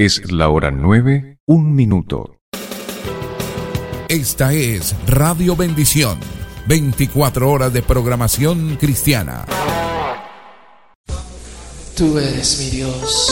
Es la hora 9, 1 minuto. Esta es Radio Bendición, 24 horas de programación cristiana. Tú eres mi Dios.